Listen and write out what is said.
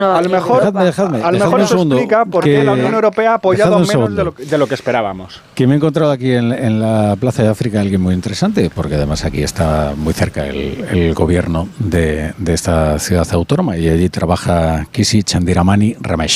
A lo mejor, Dejadme eso explica por qué la Unión Europea ha apoyado menos de lo que esperábamos. Que me he encontrado aquí en la Plaza de África alguien muy interesante, porque además aquí está muy cerca el gobierno de esta ciudad autónoma y allí trabaja Kisi Chandiramani Ramesh.